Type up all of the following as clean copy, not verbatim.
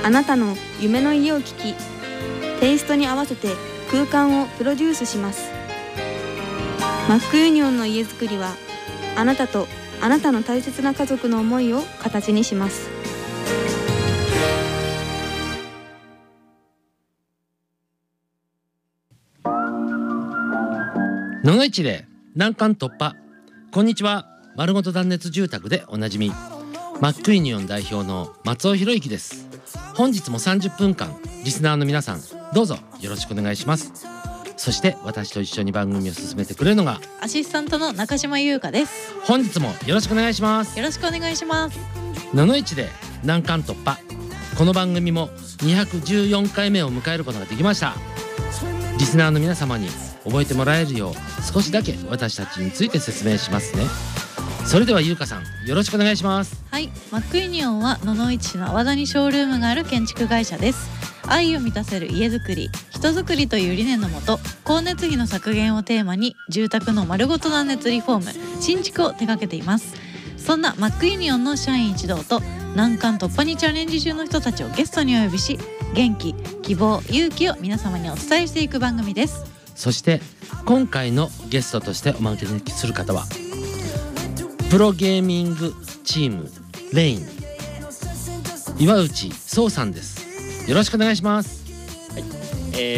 あなたの夢の家を聞き、テイストに合わせて空間をプロデュースします。マックユニオンの家づくりは、あなたとあなたの大切な家族の思いを形にします。 野々市で難関突破。こんにちは。丸ごと断熱住宅でおなじみマックユニオン代表の松尾博之です。本日も30分間リスナーの皆さんどうぞよろしくお願いします。そして私と一緒に番組を進めてくれるのがアシスタントの中島優香です。 本日もよろしくお願いします。 よろしくお願いします。 野々市で難関突破。この番組も214回目を迎えることができました。リスナーの皆様に覚えてもらえるよう少しだけ私たちについて説明しますね。それでは優香さんよろしくお願いします。 はい、マックユニオンは野々市市の阿波田にショールームがある建築会社です。愛を満たせる家づくり、人づくりという理念のもと、光熱費の削減をテーマに住宅の丸ごと断熱リフォーム、新築を手掛けています。そんなマックユニオンの社員一同と難関突破にチャレンジ中の人たちをゲストにお呼びし、元気、希望、勇気を皆様にお伝えしていく番組です。 そして今回のゲストとしてお招きする方はプロゲーミングチームレイン岩内壮さんです。よろしくお願いします。 はい、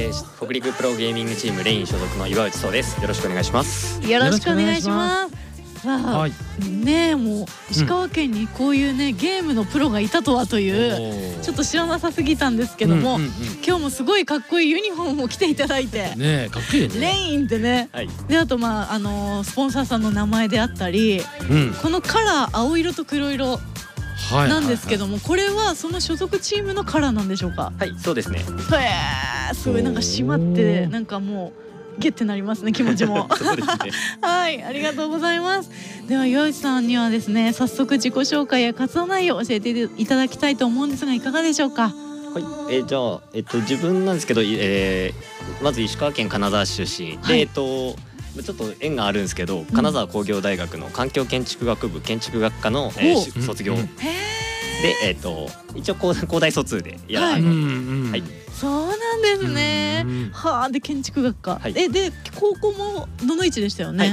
北陸プロゲーミングチームレイン所属の岩内壮です。よろしくお願いします。 よろしくお願いします。 はい、 ねえ、もう石川県にこういうね、ゲームのプロがいたとはというちょっと知らなさすぎたんですけども、今日もすごいかっこいいユニフォームを着ていただいてねえ、かっこいいね。 レインってね、 はい、 であとスポンサーさんの名前であったり、このカラー青色と黒色なんですけども、これはその所属チームのカラーなんでしょうか？ はい、そうですね。 すごいなんか締まってなんかもうゲッてなりますね、気持ちも。 そうですね。 はい、ありがとうございます。では岩内さんにはですね、早速自己紹介や活動内容を教えていただきたいと思うんですが、いかがでしょうか？ はい、じゃあ、自分なんですけど、まず石川県金沢市出身で、ちょっと縁があるんですけど、金沢工業大学の環境建築学部建築学科の、卒業で、一応工大卒でやられて、はい、 そうなんですね。はあ、で建築学科、で高校も野々市でしたよね。